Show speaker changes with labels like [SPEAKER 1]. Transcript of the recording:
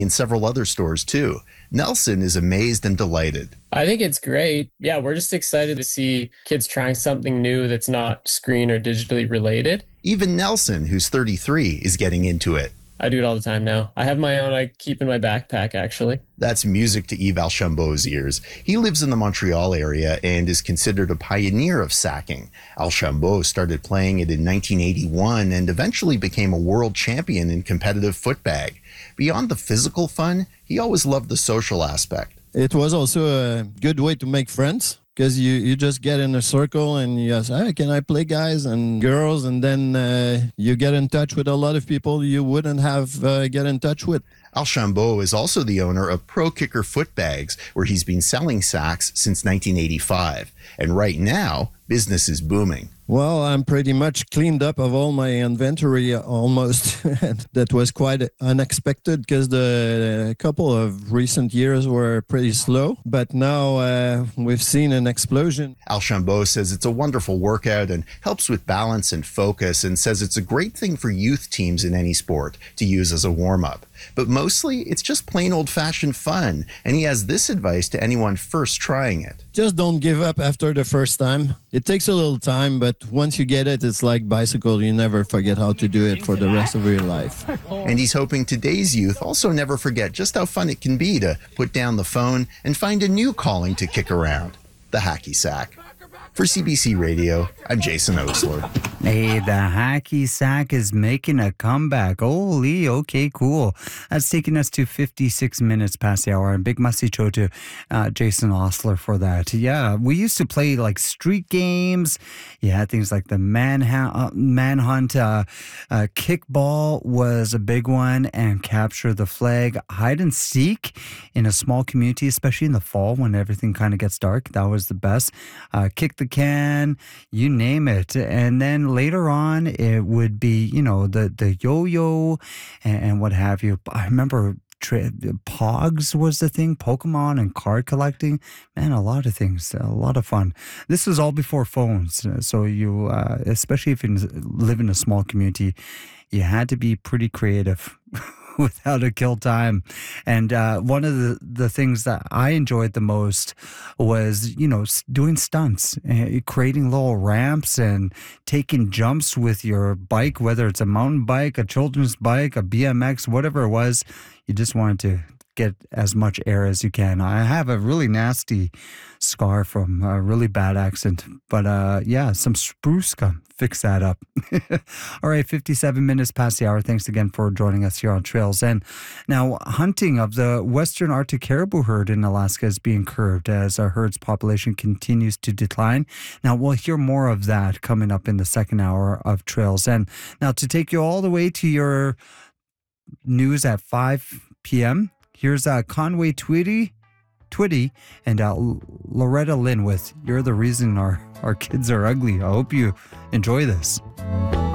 [SPEAKER 1] in several other stores too. Nelson is amazed and delighted.
[SPEAKER 2] I think it's great. Yeah, we're just excited to see kids trying something new that's not screen or digitally related.
[SPEAKER 1] Even Nelson, who's 33, is getting into it.
[SPEAKER 2] I do it all the time now. I have my own I keep in my backpack, actually.
[SPEAKER 1] That's music to Yves Alchambault's ears. He lives in the Montreal area and is considered a pioneer of sacking. Alchambault started playing it in 1981 and eventually became a world champion in competitive footbag. Beyond the physical fun, he always loved the social aspect.
[SPEAKER 3] It was also a good way to make friends because you just get in a circle and you ask, hey, can I play guys and girls? And then you get in touch with a lot of people you wouldn't have get in touch with.
[SPEAKER 1] Alchambault is also the owner of Pro Kicker Footbags, where he's been selling sacks since 1985. And right now, business is booming.
[SPEAKER 3] Well, I'm pretty much cleaned up of all my inventory almost. That was quite unexpected because the couple of recent years were pretty slow. But now we've seen an explosion.
[SPEAKER 1] Alchambault says it's a wonderful workout and helps with balance and focus, and says it's a great thing for youth teams in any sport to use as a warm-up. But mostly, it's just plain old-fashioned fun, and he has this advice to anyone first trying it.
[SPEAKER 3] Just don't give up after the first time. It takes a little time, but once you get it, it's like bicycle. You never forget how to do it for the rest of your life.
[SPEAKER 1] And he's hoping today's youth also never forget just how fun it can be to put down the phone and find a new calling to kick around, the hacky sack. For CBC Radio, I'm Jason Osler.
[SPEAKER 4] Hey, the hacky sack is making a comeback. Holy, okay, cool. That's taking us to 56 minutes past the hour. And big masicho to Jason Osler for that. Yeah, we used to play like street games. Yeah, things like the manhunt, kickball was a big one, and capture the flag, hide and seek in a small community, especially in the fall when everything kind of gets dark. That was the best. Kick the can, you name it. And then later on, it would be, the yo-yo and what have you. I remember Pogs was the thing, Pokemon and card collecting. Man, a lot of things, a lot of fun. This was all before phones. So you, especially if you live in a small community, you had to be pretty creative with how to kill time. And one of the things that I enjoyed the most was, doing stunts, creating little ramps and taking jumps with your bike, whether it's a mountain bike, a children's bike, a BMX, whatever it was. You just wanted to get as much air as you can. I have a really nasty scar from a really bad accident, but some spruce gum fix that up. All right, 57 minutes past the hour. Thanks again for joining us here on Trails. And now, hunting of the western Arctic caribou herd in Alaska is being curbed as our herd's population continues to decline. Now, we'll hear more of that coming up in the second hour of Trails. And now, to take you all the way to your news at 5 p.m., here's Conway Twitty and Loretta Lynn with You're the Reason Our Kids Are Ugly. I hope you enjoy this.